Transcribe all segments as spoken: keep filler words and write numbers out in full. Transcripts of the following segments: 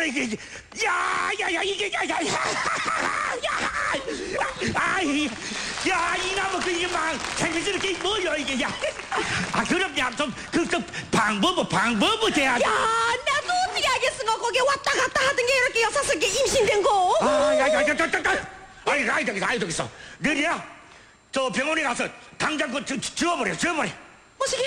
이게 야, 야, 야, 이게 야, 야, 야, 야, 아이, 야, 이 나무 그 이게 막 생기지는 게 뭐야 이게 야, 아 그럼 야좀그좀 방법은 방법은 돼야지. 야, 나도 어떻게 하겠어? 거기 왔다 갔다 하던 게 이렇게 여섯스럽게 임신된 거. 아, 야, 야, 야, 야, 야, 야, 아이, 아이, 저기, 아이, 저기 있어. 너희야, 저 병원에 가서 당장 그 지- 지워버려, 지워버려. 뭐시게?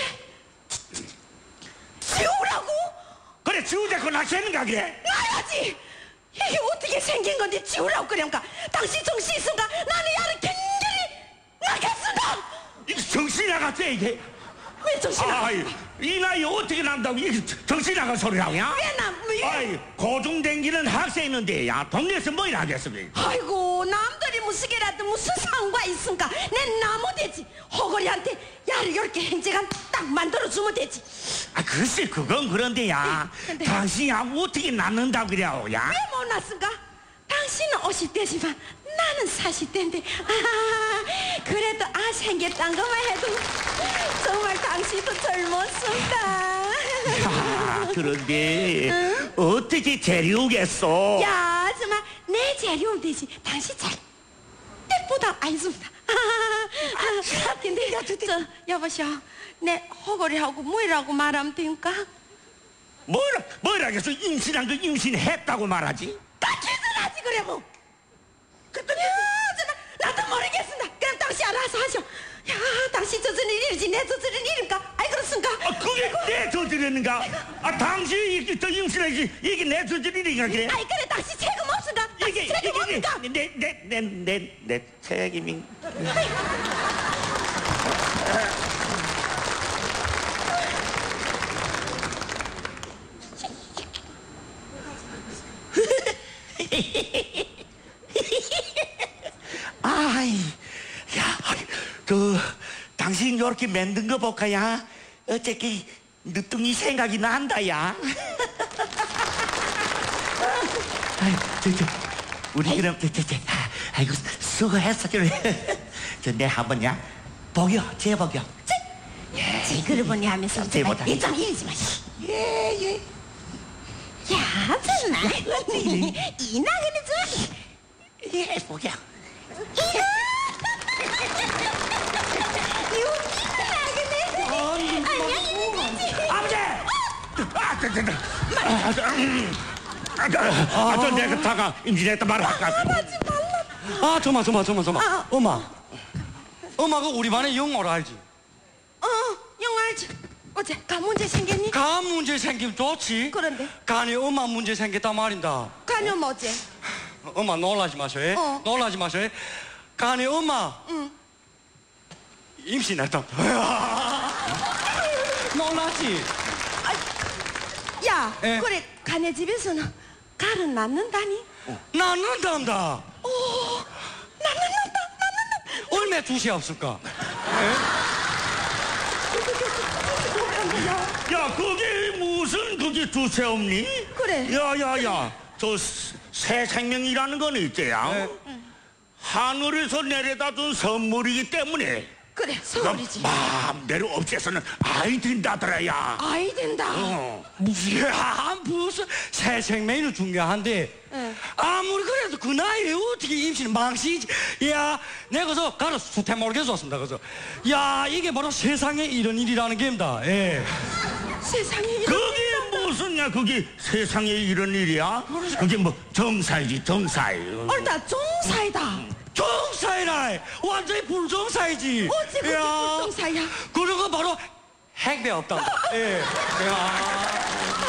지우라고? 그래, 지우자 그거 낚시했는가 그래? 나야지. 이게 어떻게 생긴 건데 지우라고 그런가? 당신 정신 있은가? 나는 야를 갱년이 나겠습니다. 이거 정신 나갔지 이게? 왜 정신 나가? 아이, 이 나이에 어떻게 난다고 이게 정신 나간 소리라고야? 왜 나? 왜? 아이, 고중 댕기는 학생인데 야 동네에서 뭐 일하겠습니까? 아이고, 남들이 무슨게라도 무슨 상관 있습니까? 내 나무되지. 허거리한테 야를 이렇게 행제간 딱 만들어주면 되지. 아 글쎄 그건 그런데야 근데- 당신이 어떻게 낳는다고 그래요 야? 왜 못 났습니까? 당신은 오십 대지만 나는 사십 대인데 아, 그래도 아 생겼단 것만 해도 정말 당신도 젊었습니다. 아, 그런데 어떻게 재려오겠어? 야, 정말 내 재료면 되지. 당신 절대보다 아니습니다. 아, 근데 저 여보시오, 내 허거리하고 뭐라고 말하면 됩니까? 뭐라 뭐라겠어 임신한 거 임신했다고 말하지? 딱히는 하지 그래 뭐. 그랬더니 야, 정말 나도 모르겠습니다. 그럼 당신 알아서 하셔. 야, 당신 저지른 일이지 내 저지른 일입니까? 아이 그렇습니까? 아 그게 내 저지르는가? 아 당신이 이게 저 임신하지 이게 내 저지르는가 그래? 아이 그래 당신 책임 없습니까? 당신 이게 책임 이게 없습니까? 내내 내 내 내 책임인. 아이, 야, 그 당신 이렇게 만든 거 볼까야? 어차피 늦둥이 생각이 난다, 야. 아이, 저, 저, 우리 그럼, 저, 저, 저, 아이고, 수고했어, 그래. 저, 내 한번야, 복여, 제복여. 지그를 보니 하면서 제보다. 일장 일이지 마. 예, 예. 야, 정말 이 나그네 저기. 예, 복여. 아버지! 아, 저, 저, 저. 아, 저, 음. 아, 저, 아, 저 내가 다가 임신했다 말을 할까? 하지 말라. 아, 잠만, 잠만, 잠만, 잠만. 아. 엄마. 엄마가 우리 반에 영어를 알지? 어, 영 알지. 어제 가 문제 생겼니? 간 문제 생기면 좋지. 그런데? 간이 엄마 문제 생겼단 말인다. 가녀 뭐지? 엄마 놀라지 마세요. 어. 놀라지 마세요. 간이 엄마 응. 임신했다. 놀라지? 야, 예. 그래 가네 집에서는 갈은 낳는다니? 낳는단다. 낳는다, 낳는다. 얼마 두시 없을까? 야, 그게 무슨 그게 두세 없니? 그래. 야, 야, 야, 저 새 생명이라는 건 있지야. 네. 하늘에서 내려다 준 선물이기 때문에 그래, 그럼 서울이지. 마음대로 없애서는 아이 된다더라, 야. 아이 된다. 어. 야, 무슨 새 생명이 중요한데 응. 아무리 그래도 그 나이에 어떻게 임신 망치지? 야, 내가 그래서 가서 수태 모르겠었습니다. 그래서 야, 이게 바로 세상에 이런 일이라는 게입니다. 예. 세상에 이런. 그게 무슨야, 그게 세상에 이런 일이야? 그게 뭐 정사이지, 정사이. 얼다 종사이다. 정사이라 완전히 불정사이지. 어찌 그렇게 야, 불정사야? 그런 거 바로 핵배 없다. 예. 야.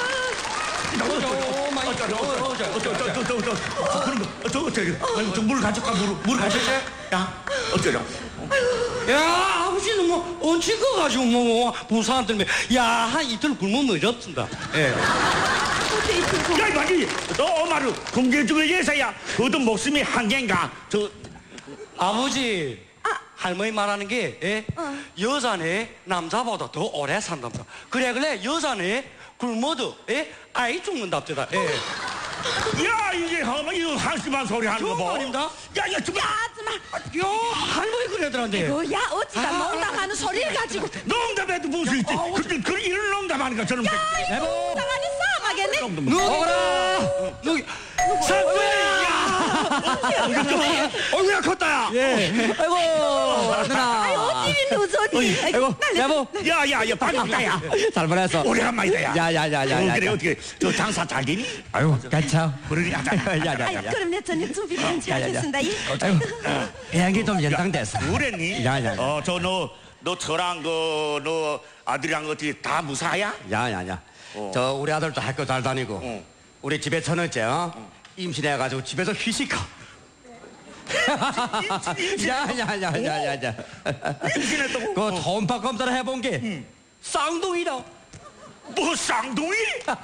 어, 많이 저, 저, 저, 저, 저, 저, 저, 그런 거, 저, 저, 아니, 저물 가져가, 물, 물 가져가. 야, 어쩌려? 야, 아버지는 뭐 얹힌 거 가지고 뭐, 뭐 부산 때문에 야한 이틀 굶으면 어렵습니다. 예. 어째 이틀 야, 이봐지, 너 엄마를 공개 중에 예사야. 그것도 목숨이 한 개인가? 저, 아버지, 아. 할머니 말하는 게 예? 어. 여자네 남자보다 더 오래 산답니다. 그래 그래 여자네 굶어도 예? 아이 죽는답니다. 예. 야, 이게 하마 이거 한심한 소리 하는 거 좋은 봐. 말입니다. 야, 야, 정말. 야, 정말. 요 할머니 그러더란데. 뭐야, 어찌다 아. 농담하는 소리를 가지고. 농담해도 무슨 있지? 근데 그 이런 농담하는 거 저는. 야, 이거 농담하니 하겠네. 누구라? 누구? 삼촌이야. 얼굴이 컸다야. 예. 아이고 누나. 어찌 누소니. 아이고 여보. 야야야 반갑다야. 잘 보냈어. 오래간만이다 야. 야야야야야. 어, 그래 어떻게 저 장사 잘 되니? 아이고 괜찮아. 그러니 하자. 아이, 야야야. 그럼 내 저녁 준비 반지 야, 야, 야. 하겠습니다. 이. 아이고 애한게 좀 연장됐어. 그랬니? 야, 야, 야. 어 저 너 너 저랑 그 너 아들이랑 어떻게 다 무사야? 야야야. 어. 저 우리 아들도 학교 잘 다니고 어. 우리 집에 저녁째 어? 임신해가지고 집에서 휴식하. 야야야야야야. 임신했다고? 그 돈파 검사를 해본 게 쌍둥이다. 뭐 쌍둥이?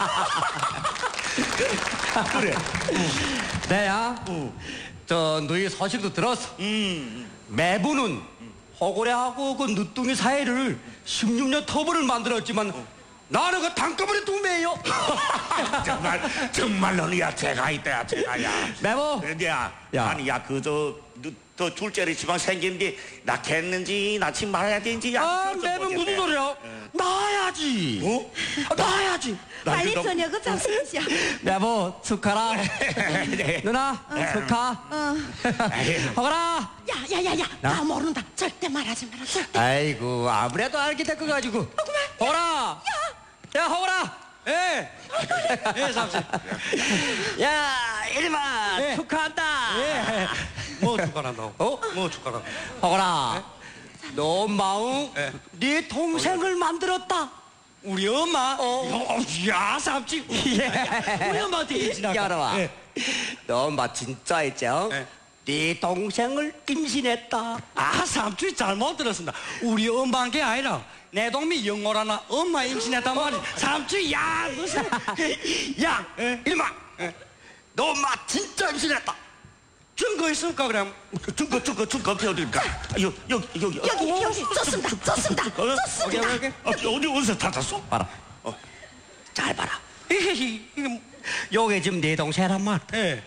그래. 내야. 어. 저 너희 소식도 들었어. 음. 매부는 호고래하고 그 누뚱이 사이를 십육 년 터벌을 만들었지만 나는 그 단꺼번에 둥매예요. 정말 정말 너야 제가 있다야 제가야. 매부. 그런데야 야. 아니 야 그저 또 둘째를 지방 생긴데 낳겠는지 낳지 말아야 되는지 야. 아 그거 좀 매부 무슨 모르겠네. 소리야? 나야지. 어? 아, 나야지. 빨리 나도- 저녁을 잡수시오. 매부 축하라. 네. 누나 축하. 어. 호거라. 야야야야. 나? 나 모른다. 절대 말하지 마라. 절대. 아이고 아무래도 알게 될 거 가지고. 호거라. 야 호거라. 예. 예 삼촌. 야 이리마 예. 축하한다. 예. 뭐 축하한다고? 어? 뭐 축하한다고? 호거라. 너 마음 예. 네 동생을 만들었다. 우리 엄마? 어. 야 삼촌. 우리 엄마한테 임신할까? 야라와. 예. 너 엄마 진짜 있죠? 예. 네 동생을 임신했다. 아 삼촌이 잘못 들었습니다. 우리 엄마한 게 아니라 내 동미 영호라나 엄마 임신했단 말이야. 삼촌 야 무슨 야, 예. 이리마. 너 엄마 진짜 임신했다. 증거 있을까 그럼? 증거 증거 증거 어디일까? 여기 여기 여기 여기 여기 좋습니다. 좋습니다. 어? 좋습니다. 오케이, 오케이. 어, 어디 어디서 찾았어? 봐라. 어. 잘 봐라. 이게 이게 뭐- 요게 지금 네 동생란 말. 예.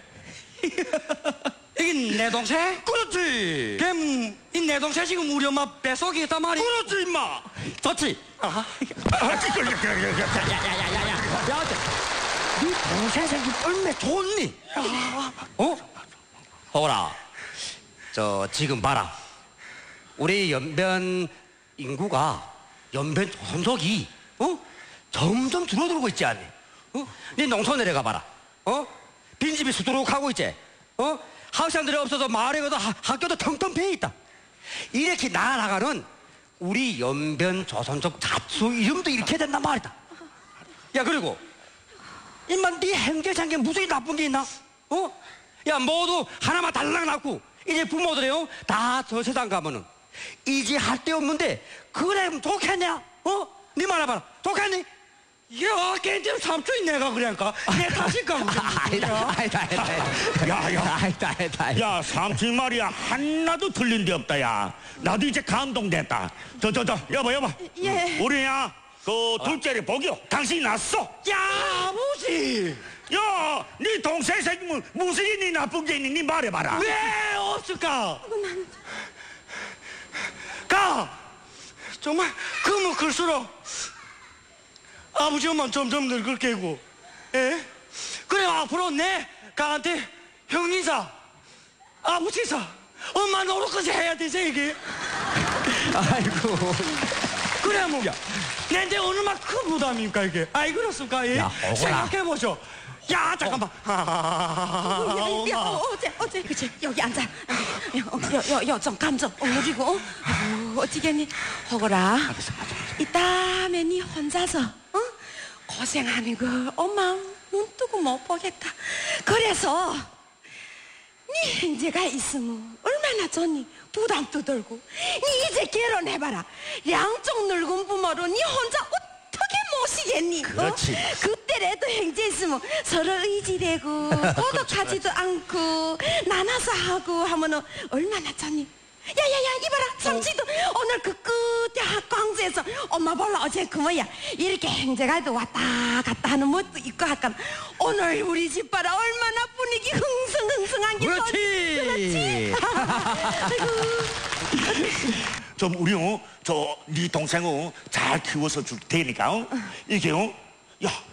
이게 내 동생? 그렇지. 그럼 이 내 동생 지금 우리 엄마 뱃속에 있단 말이야. 그렇지 임마. 좋지. 아, 아, 지금 여기 여기 여기. 야야야야야. 야, 네 동생 생긴 얼마 좋니? 어? 호라. 저 지금 봐라. 우리 연변 인구가 연변 조선족이 어 점점 줄어들고 있지 않니? 어? 네 농촌 내려가 봐라. 어? 빈집이 수두룩하고 있지. 어? 학생들이 없어서 마을에 가도 하- 학교도 텅텅 비어 있다. 이렇게 나아가는 우리 연변 조선족 자수 이름도 이렇게 된단 말이다. 야 그리고 임만 네 행제장게 무슨 나쁜 게 있나? 어? 야 모두 하나만 달랑 낳고 이제 부모들이요 다 저 세상 가면은 이제 할 데 없는데 그래 좋겠냐? 어? 네 말해봐라 좋겠니? 야, 걔좀 삼촌이 내가 그러니까 내 탓일까? 아니다 아니다 아니다 야, 야. 아니다 아니다 아니다. 야 삼촌 말이야 하나도 틀린 데 없다 야. 나도 이제 감동됐다. 저 저 저 여보 여보. 예. 우리야 그 둘째를 복이요. 당신이 낳았어. 야, 아버지. 야, 네 동생 생기면 무슨 일이 나쁜 게 있니? 네 말해봐라. 왜 없을까? 가! 정말 그러면 클수록 아버지 엄마 점점 늙을 게고 예? 그래 앞으로 내 가한테 형이사 아버지사 엄마 노릇까지 해야 되지 이게 아이고 그래 뭐 내한테 얼마나 큰 부담입니까 이게 아이 그렇습니까 예? 야, 억울하. 생각해보쇼 야 잠깐만 아, 야, 야, 엄마 어째 어째 그치 여기 앉아. 여여좀 감 좀 올리고. 아이고, 어찌겠니? 허거라. 이따면 니 혼자서 어? 고생하는 거 엄마 눈 뜨고 못 보겠다. 그래서 니 형제가 있으면 얼마나 좋니? 부담도 덜고. 니 이제 결혼해봐라. 양쪽 늙은 부모로 니 혼자 어떻게 모시겠니? 그렇지. 어? 그때라도 형제 있으면 서로 의지되고 도덕하지도 않고 나눠서 하고 하면은 얼마나 좋니? 야야야 이봐라 삼치도 오늘 그 끝에 광주에서 엄마 보러 어제 그 뭐야 이렇게 형제가도 왔다 갔다 하는 것도 있고 하까 오늘 우리 집 봐라 얼마나 분위기 흥성흥성한 게 그렇지. 아이고 좀 우리 어, 저네 동생을 잘 키워서 줄 테니까 어? 이게 어? 야